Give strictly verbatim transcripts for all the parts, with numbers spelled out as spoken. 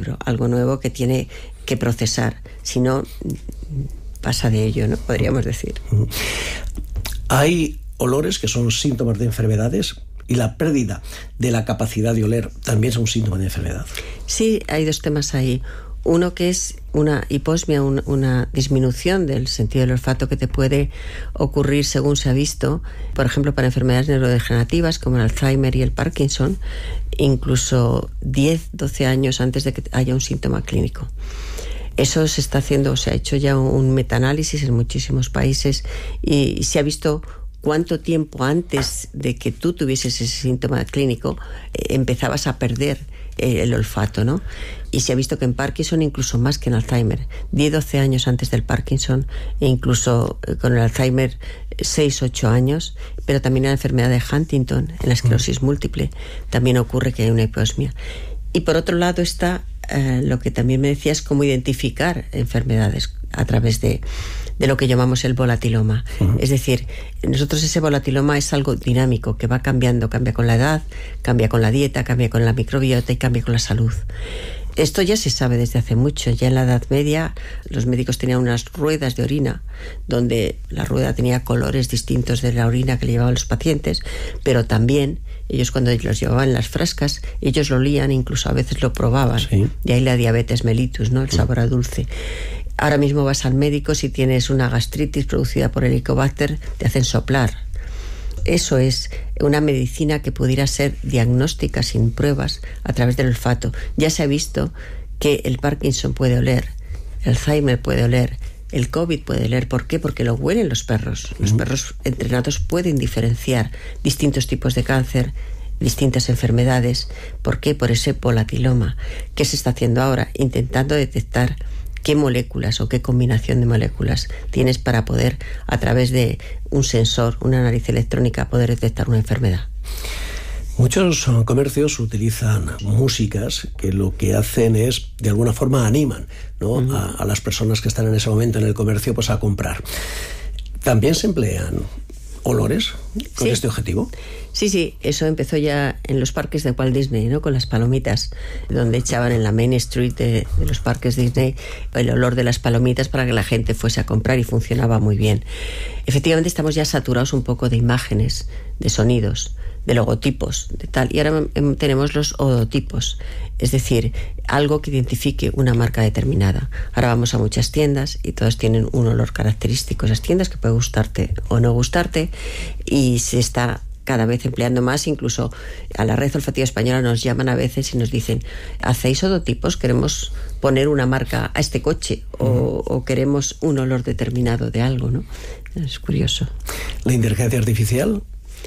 cerebro, algo nuevo que tiene que procesar, si no pasa de ello, ¿no? Podríamos decir. Hay olores que son síntomas de enfermedades y la pérdida de la capacidad de oler también es un síntoma de enfermedad. Sí, hay dos temas ahí. Uno que es una hiposmia, un, una disminución del sentido del olfato que te puede ocurrir según se ha visto, por ejemplo, para enfermedades neurodegenerativas como el Alzheimer y el Parkinson, incluso diez, doce años antes de que haya un síntoma clínico. Eso se está haciendo, se ha hecho ya un metaanálisis en muchísimos países y se ha visto cuánto tiempo antes de que tú tuvieses ese síntoma clínico eh, empezabas a perder eh, el olfato, ¿no? Y se ha visto que en Parkinson incluso más que en Alzheimer, diez, doce años antes del Parkinson, e incluso eh, con el Alzheimer seis, ocho años, pero también en la enfermedad de Huntington, en la esclerosis mm. múltiple, también ocurre que hay una hiposmia. Y por otro lado está eh, lo que también me decías, cómo identificar enfermedades a través de de lo que llamamos el volatiloma. Uh-huh. Es decir, nosotros ese volatiloma es algo dinámico, que va cambiando, cambia con la edad, cambia con la dieta, cambia con la microbiota y cambia con la salud. Esto ya se sabe desde hace mucho. Ya en la Edad Media los médicos tenían unas ruedas de orina donde la rueda tenía colores distintos de la orina que le llevaban los pacientes, pero también ellos cuando los llevaban en las frascas, ellos lo olían, incluso a veces lo probaban. Sí. De ahí la diabetes mellitus, ¿no? El sabor a dulce. Ahora mismo vas al médico, si tienes una gastritis producida por Helicobacter, te hacen soplar. Eso es una medicina que pudiera ser diagnóstica sin pruebas a través del olfato. Ya se ha visto que el Parkinson puede oler, el Alzheimer puede oler, el COVID puede oler. ¿Por qué? Porque lo huelen los perros. Los perros entrenados pueden diferenciar distintos tipos de cáncer, distintas enfermedades. ¿Por qué? Por ese volatiloma. ¿Qué se está haciendo ahora? Intentando detectar qué moléculas o qué combinación de moléculas tienes para poder, a través de un sensor, una nariz electrónica, poder detectar una enfermedad. Muchos comercios utilizan músicas que lo que hacen es, de alguna forma, animan, ¿no? Uh-huh. a, a las personas que están en ese momento en el comercio, pues a comprar. ¿También se emplean olores con sí. este objetivo? Sí, sí, eso empezó ya en los parques de Walt Disney, ¿no? Con las palomitas, donde echaban en la Main Street de, de los parques Disney el olor de las palomitas para que la gente fuese a comprar, y funcionaba muy bien. Efectivamente estamos ya saturados un poco de imágenes, de sonidos, de logotipos, de tal, y ahora tenemos los odotipos, es decir, algo que identifique una marca determinada. Ahora vamos a muchas tiendas y todas tienen un olor característico, esas tiendas, que puede gustarte o no gustarte, y se está cada vez empleando más. Incluso a la Red Olfativa Española nos llaman a veces y nos dicen: ¿hacéis odotipos? Queremos poner una marca a este coche, o, o queremos un olor determinado de algo, ¿no? Es curioso. ¿La inteligencia artificial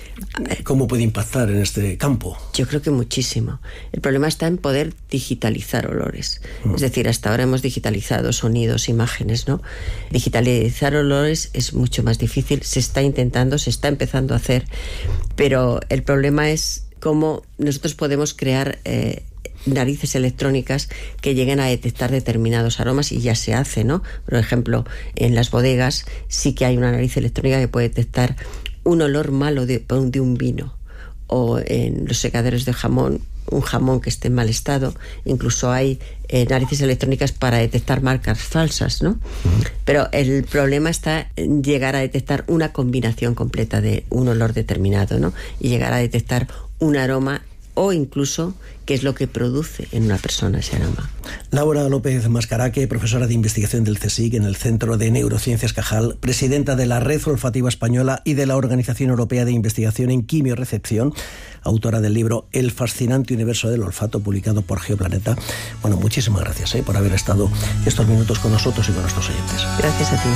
cómo puede impactar en este campo? Yo creo que muchísimo. El problema está en poder digitalizar olores. Mm. Es decir, hasta ahora hemos digitalizado sonidos, imágenes, ¿no? Digitalizar olores es mucho más difícil. Se está intentando, se está empezando a hacer, pero el problema es cómo nosotros podemos crear eh, narices electrónicas que lleguen a detectar determinados aromas, y ya se hace, ¿no? Por ejemplo, en las bodegas sí que hay una nariz electrónica que puede detectar un olor malo de, de un vino, o en los secaderos de jamón, un jamón que esté en mal estado. Incluso hay eh, narices electrónicas para detectar marcas falsas, ¿no? Uh-huh. Pero el problema está en llegar a detectar una combinación completa de un olor determinado, ¿no? Y llegar a detectar un aroma, o incluso qué es lo que produce en una persona ese aroma. Laura López Mascaraque, profesora de investigación del CSIC en el Centro de Neurociencias Cajal, presidenta de la Red Olfativa Española y de la Organización Europea de Investigación en Quimiorecepción, autora del libro El fascinante universo del olfato, publicado por Geoplaneta. Bueno, muchísimas gracias ¿eh? por haber estado estos minutos con nosotros y con nuestros oyentes. Gracias a ti.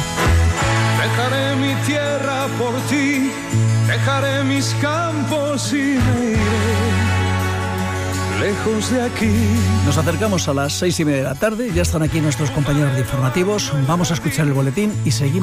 Dejaré mi tierra por ti, dejaré mis campos y me iré lejos de aquí. Nos acercamos a las seis y media de la tarde, ya están aquí nuestros compañeros de informativos. Vamos a escuchar el boletín y seguimos.